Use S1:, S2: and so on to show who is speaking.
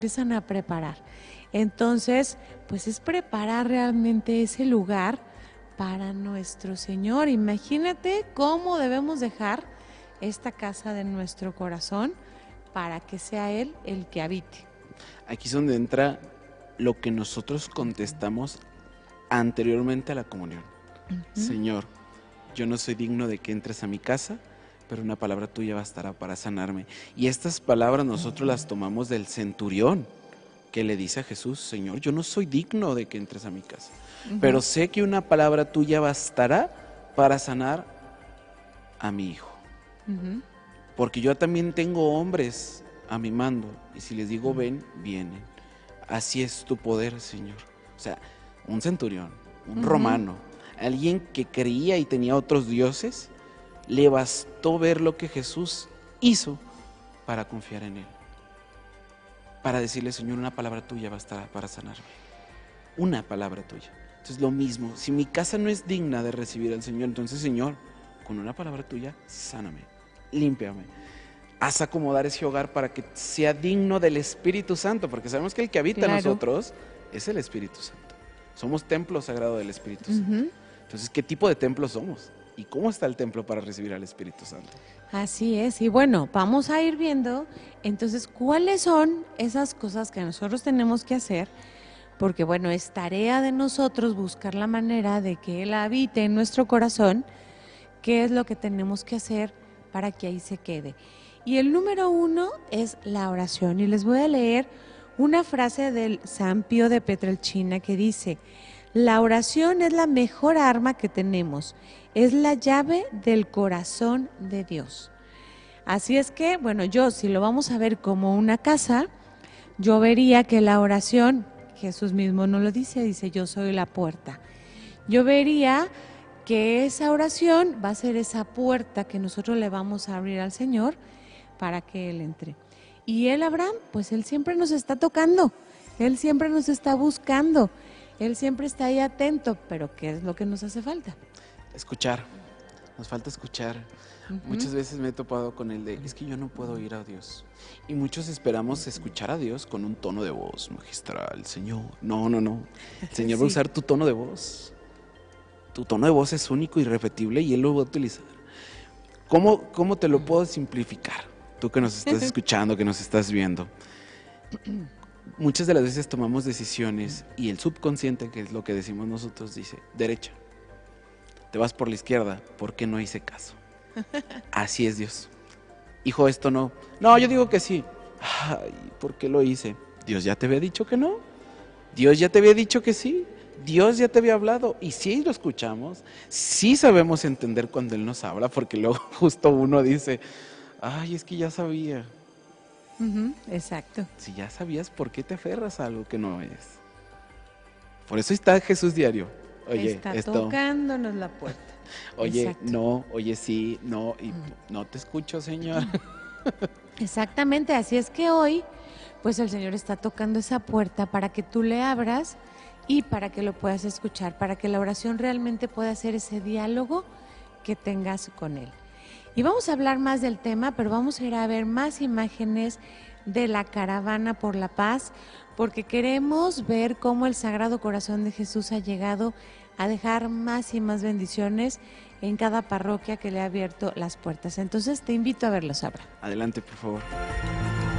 S1: empiezan a preparar. Entonces, pues es preparar realmente ese lugar para nuestro Señor. Imagínate cómo debemos dejar esta casa de nuestro corazón para que sea Él el que habite.
S2: Aquí es donde entra lo que nosotros contestamos anteriormente a la comunión. Señor, yo no soy digno de que entres a mi casa, pero una palabra tuya bastará para sanarme. Y estas palabras nosotros las tomamos del centurión, que le dice a Jesús: Señor, yo no soy digno de que entres a mi casa, pero sé que una palabra tuya bastará para sanar a mi hijo. Porque yo también tengo hombres a mi mando, y si les digo ven, vienen. Así es tu poder, Señor. O sea, un centurión, un romano, alguien que creía y tenía otros dioses, le bastó ver lo que Jesús hizo para confiar en Él. Para decirle: Señor, una palabra tuya bastará para sanarme. Una palabra tuya. Entonces lo mismo, si mi casa no es digna de recibir al Señor, entonces, Señor, con una palabra tuya, sáname, límpiame. Haz acomodar ese hogar para que sea digno del Espíritu Santo, porque sabemos que el que habita en nosotros es el Espíritu Santo. Somos templo sagrado del Espíritu Santo. Entonces, ¿qué tipo de templo somos? ¿Y cómo está el templo para recibir al Espíritu Santo?
S1: Así es, y bueno, vamos a ir viendo entonces cuáles son esas cosas que nosotros tenemos que hacer, porque bueno, es tarea de nosotros buscar la manera de que Él habite en nuestro corazón, qué es lo que tenemos que hacer para que ahí se quede. Y el número 1 es la oración, y les voy a leer una frase del San Pío de Pietrelcina que dice: la oración es la mejor arma que tenemos, es la llave del corazón de Dios. Así es que, bueno, si lo vamos a ver como una casa, yo vería que la oración, Jesús mismo nos lo dice, yo soy la puerta. Yo vería que esa oración va a ser esa puerta que nosotros le vamos a abrir al Señor para que Él entre. Y Él, Abraham, pues Él siempre nos está tocando, Él siempre nos está buscando, Él siempre está ahí atento, pero ¿qué es lo que nos hace falta?
S2: Escuchar, nos falta escuchar. Muchas veces me he topado con el de: es que yo no puedo oír a Dios. Y muchos esperamos escuchar a Dios con un tono de voz magistral. Señor, no. El Señor va a usar tu tono de voz. Tu tono de voz es único y irrepetible, y Él lo va a utilizar. ¿Cómo te lo puedo simplificar? Tú que nos estás escuchando, que nos estás viendo. Muchas de las veces tomamos decisiones y el subconsciente, que es lo que decimos nosotros, dice: derecha. Te vas por la izquierda. ¿Por qué no hice caso? Así es Dios. Hijo, esto no. No, yo digo que sí. Ay, ¿por qué lo hice? Dios ya te había dicho que no. Dios ya te había dicho que sí. Dios ya te había hablado. Y sí lo escuchamos. Sí sabemos entender cuando Él nos habla, porque luego justo uno dice: ay, es que ya sabía.
S1: Exacto.
S2: Si ya sabías, ¿por qué te aferras a algo que no es? Por eso está Jesús diario. Oye,
S1: está tocándonos la puerta.
S2: Oye,
S1: Exacto.
S2: no, oye, sí, no, y no te escucho, Señor.
S1: Exactamente, así es que hoy, pues el Señor está tocando esa puerta para que tú le abras y para que lo puedas escuchar, para que la oración realmente pueda ser ese diálogo que tengas con Él. Y vamos a hablar más del tema, pero vamos a ir a ver más imágenes de la caravana por la paz, porque queremos ver cómo el Sagrado Corazón de Jesús ha llegado a dejar más y más bendiciones en cada parroquia que le ha abierto las puertas. Entonces te invito a verlos, Abra.
S2: Adelante, por favor.